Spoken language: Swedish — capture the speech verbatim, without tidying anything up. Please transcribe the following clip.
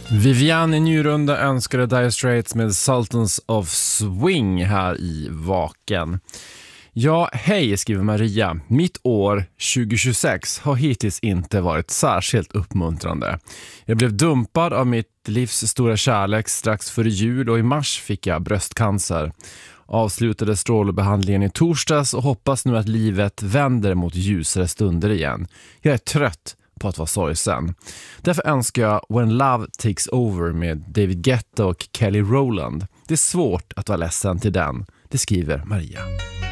Viviane i Njurunda önskade Dire Straits med Sultans of Swing här i Vaken. Ja, hej, skriver Maria. Mitt år tjugo tjugosex har hittills inte varit särskilt uppmuntrande. Jag blev dumpad av mitt livs stora kärlek strax före jul och i mars fick jag bröstcancer. Avslutade strålbehandlingen i torsdags och hoppas nu att livet vänder mot ljusare stunder igen. Jag är trött på att vara sorgsen. Därför önskar jag When Love Takes Over med David Guetta och Kelly Rowland. Det är svårt att vara ledsen till den, det skriver Maria.